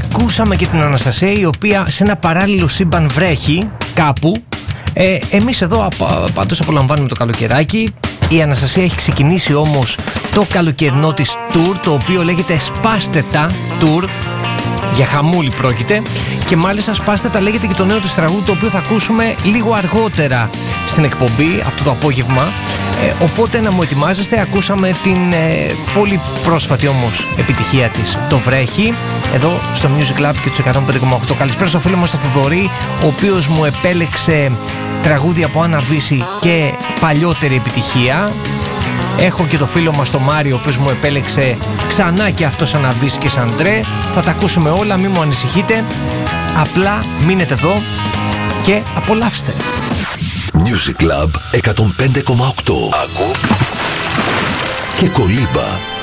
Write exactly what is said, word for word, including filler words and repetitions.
ακούσαμε και την Αναστασία, η οποία σε ένα παράλληλο σύμπαν βρέχει κάπου. ε, Εμείς εδώ πάντως απολαμβάνουμε το καλοκαιράκι. Η Αναστασία έχει ξεκινήσει όμως το καλοκαιρινό της tour, το οποίο λέγεται Σπάστε τα Tour. Για χαμούλη πρόκειται. Και μάλιστα Σπάστε τα λέγεται και το νέο της τραγούδι, το οποίο θα ακούσουμε λίγο αργότερα στην εκπομπή, αυτό το απόγευμα. ε, Οπότε να μου ετοιμάζεστε. Ακούσαμε την ε, πολύ πρόσφατη όμως επιτυχία της, το Βρέχει, εδώ στο Music Lab και τους εκατόν πέντε κόμμα οκτώ. Καλησπέρα στο φίλο μας το Θοδωρή, ο οποίος μου επέλεξε τραγούδια από Άννα Βύση και παλιότερη επιτυχία. Έχω και το φίλο μας το Μάριο, ο οποίος μου επέλεξε ξανά και αυτό σαν Αβίς και σαν Ντρέ. Θα τα ακούσουμε όλα, μην μου ανησυχείτε. Απλά μείνετε εδώ και απολαύστε. Music Club εκατόν πέντε κόμμα οκτώ. Ακού και κολύμπα.